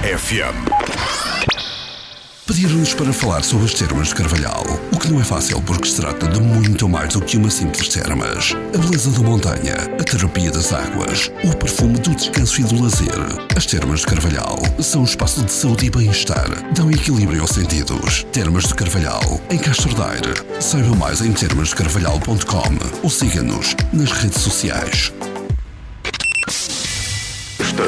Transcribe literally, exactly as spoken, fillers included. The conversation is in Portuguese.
F M. Pediram-nos para falar sobre as termas de Carvalhal, o que não é fácil porque se trata de muito mais do que uma simples termas. A beleza da montanha, a terapia das águas, o perfume do descanso e do lazer. As termas de Carvalhal são um espaço de saúde e bem-estar, dão equilíbrio aos sentidos. Termas de Carvalhal, em Castro Daire. Saiba mais em termas de carvalhal ponto com ou siga-nos nas redes sociais.